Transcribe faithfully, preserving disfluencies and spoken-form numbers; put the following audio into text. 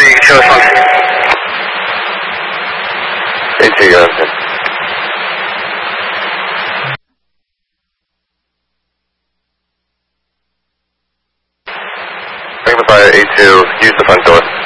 two, you can show us on scene. A two, you're on scene. Bring the fire, A two, use the front door.